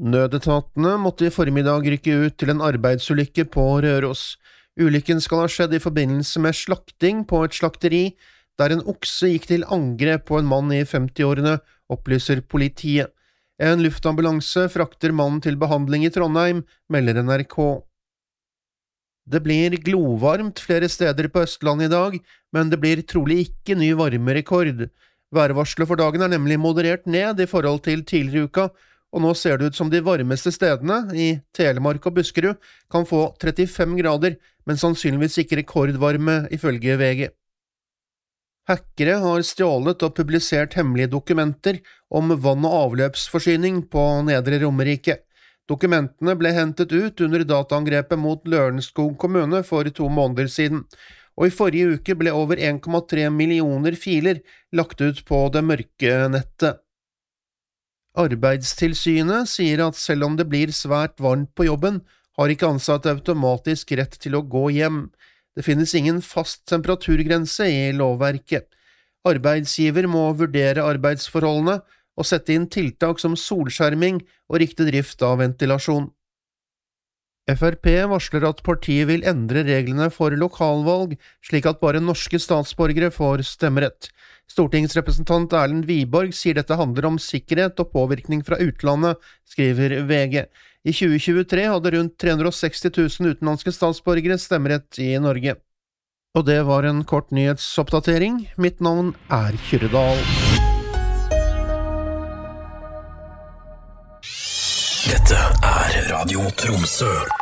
Nødetatene måtte i formiddag rykke ut til en arbeidsulykke på Røros. Ulykken skal ha skjedd i forbindelse med slakting på et slakteri, der en okse gikk til angrep på en mann i 50-årene, opplyser politiet. En luftambulanse frakter mannen til behandling i Trondheim, melder NRK. Det blir glovarmt flere steder på Østlandet i dag, men det blir trolig ikke ny varmerekord. Værvarselet for dagen er nemlig moderert ned i forhold til tidligere uka, og nå ser det ut som de varmeste stedene, i Telemark og Buskerud, kan få 35 grader, men sannsynligvis ikke rekordvarme, ifølge VG. Hackere har stjålet og publisert hemmelige dokumenter om vann- og avløpsforsyning på Nedre Romerike. Dokumentene ble hentet ut under dataangrepet mot Lørenskog kommune for 2 måneder siden, og i forrige uke ble over 1,3 millioner filer lagt ut på det mørke nettet. Arbeidstilsynet sier at selv om det blir svært varmt på jobben, har ikke ansatte automatisk rett til å gå hjem. Det finnes ingen fast temperaturgrense i lovverket. Arbeidsgiver må vurdere arbeidsforholdene og sette inn tiltak som solskjerming og riktig drift av ventilasjon. FrP varsler at partiet vil endre reglene for lokalvalg, slik at bare norske statsborgere får stemmerett. Stortingsrepresentant Erlend Wiborg sier dette handler om sikkerhet og påvirkning fra utlandet, skriver VG. I 2023 hadde rundt 360 000 utenlandske statsborgere stemmerett i Norge. Og det var en kort nyhetsoppdatering. Mitt navn er Kyrre. Dette er Radio Tromsø.